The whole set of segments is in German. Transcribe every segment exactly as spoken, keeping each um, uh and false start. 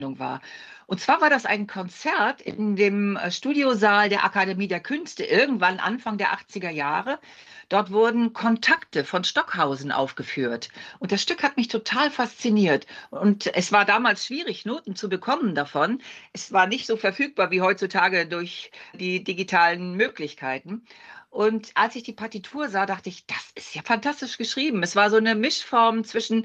war. Und zwar war das ein Konzert in dem äh, Studiosaal der Akademie der Künste, irgendwann Anfang der achtziger Jahre. Dort wurden Kontakte von Stockhausen aufgeführt. Und das Stück hat mich total fasziniert. Und es war damals schwierig, Noten zu bekommen davon. Es war nicht so verfügbar wie heutzutage durch die digitalen Möglichkeiten. Und als ich die Partitur sah, dachte ich, das ist ja fantastisch geschrieben. Es war so eine Mischform zwischen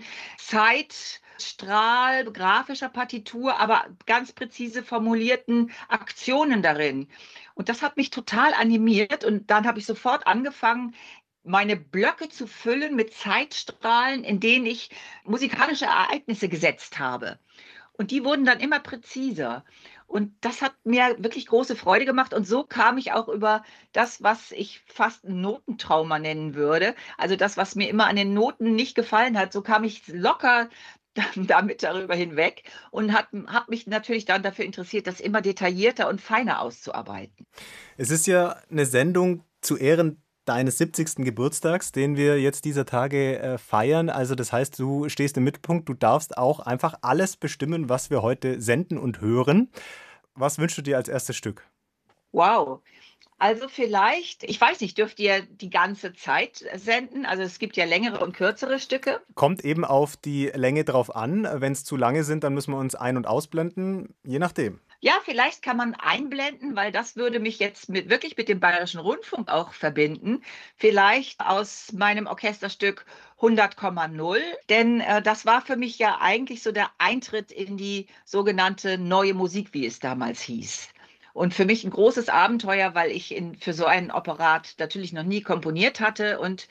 Zeit, Strahl, grafischer Partitur, aber ganz präzise formulierten Aktionen darin. Und das hat mich total animiert. Und dann habe ich sofort angefangen, meine Blöcke zu füllen mit Zeitstrahlen, in denen ich musikalische Ereignisse gesetzt habe. Und die wurden dann immer präziser. Und das hat mir wirklich große Freude gemacht. Und so kam ich auch über das, was ich fast ein Notentrauma nennen würde. Also das, was mir immer an den Noten nicht gefallen hat. So kam ich locker damit darüber hinweg und habe hab mich natürlich dann dafür interessiert, das immer detaillierter und feiner auszuarbeiten. Es ist ja eine Sendung zu Ehren deines siebzigsten Geburtstags, den wir jetzt dieser Tage äh, feiern. Also das heißt, du stehst im Mittelpunkt, du darfst auch einfach alles bestimmen, was wir heute senden und hören. Was wünschst du dir als erstes Stück? Wow. Also vielleicht, ich weiß nicht, dürft ihr die ganze Zeit senden? Also es gibt ja längere und kürzere Stücke. Kommt eben auf die Länge drauf an. Wenn es zu lange sind, dann müssen wir uns ein- und ausblenden, je nachdem. Ja, vielleicht kann man einblenden, weil das würde mich jetzt mit, wirklich mit dem Bayerischen Rundfunk auch verbinden. Vielleicht aus meinem Orchesterstück hundert Komma null, denn äh, das war für mich ja eigentlich so der Eintritt in die sogenannte neue Musik, wie es damals hieß. Und für mich ein großes Abenteuer, weil ich in, für so ein Operat natürlich noch nie komponiert hatte und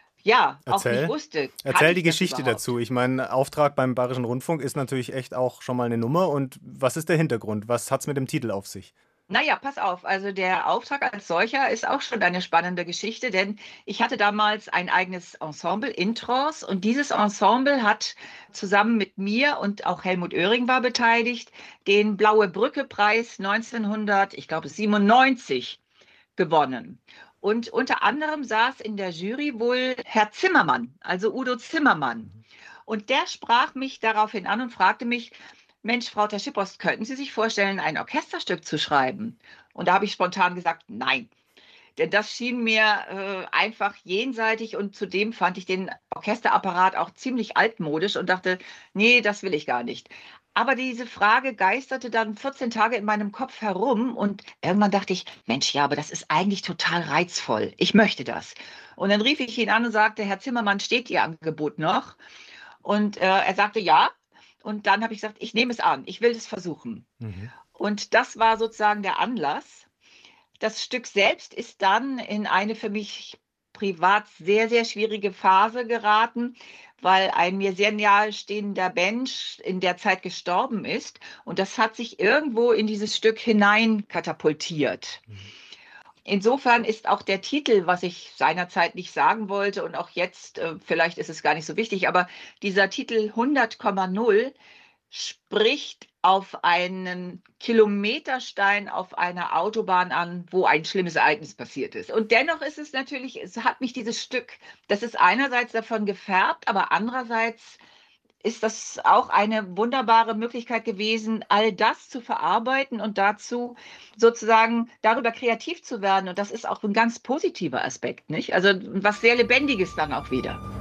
ja, auch nicht Erzähl. wusste, kann Erzähl die ich das Geschichte dazu. überhaupt? Ich meine, Auftrag beim Bayerischen Rundfunk ist natürlich echt auch schon mal eine Nummer. Und was ist der Hintergrund? Was hat's mit dem Titel auf sich? Naja, pass auf. Also der Auftrag als solcher ist auch schon eine spannende Geschichte, denn ich hatte damals ein eigenes Ensemble, Intros, und dieses Ensemble hat zusammen mit mir und auch Helmut Oehring war beteiligt, den Blaue Brücke-Preis neunzehnhundert, ich glaube siebenundneunzig, gewonnen. Und unter anderem saß in der Jury wohl Herr Zimmermann, also Udo Zimmermann. Und der sprach mich daraufhin an und fragte mich, Mensch, Frau Terschipost, könnten Sie sich vorstellen, ein Orchesterstück zu schreiben? Und da habe ich spontan gesagt, nein. Denn das schien mir äh, einfach jenseitig und zudem fand ich den Orchesterapparat auch ziemlich altmodisch und dachte, nee, das will ich gar nicht. Aber diese Frage geisterte dann vierzehn Tage in meinem Kopf herum und irgendwann dachte ich, Mensch, ja, aber das ist eigentlich total reizvoll. Ich möchte das. Und dann rief ich ihn an und sagte, Herr Zimmermann, steht Ihr Angebot noch? Und äh, er sagte, ja. Und dann habe ich gesagt, ich nehme es an, ich will es versuchen. Mhm. Und das war sozusagen der Anlass. Das Stück selbst ist dann in eine für mich privat sehr, sehr schwierige Phase geraten, weil ein mir sehr nahe stehender Mensch in der Zeit gestorben ist. Und das hat sich irgendwo in dieses Stück hinein katapultiert. Mhm. Insofern ist auch der Titel, was ich seinerzeit nicht sagen wollte und auch jetzt, äh, vielleicht ist es gar nicht so wichtig, aber dieser Titel hundert Komma null spricht auf einen Kilometerstein auf einer Autobahn an, wo ein schlimmes Ereignis passiert ist. Und dennoch ist es natürlich, es hat mich dieses Stück, das ist einerseits davon gefärbt, aber andererseits ist das auch eine wunderbare Möglichkeit gewesen, all das zu verarbeiten und dazu sozusagen darüber kreativ zu werden. Und das ist auch ein ganz positiver Aspekt, nicht? Also was sehr Lebendiges dann auch wieder.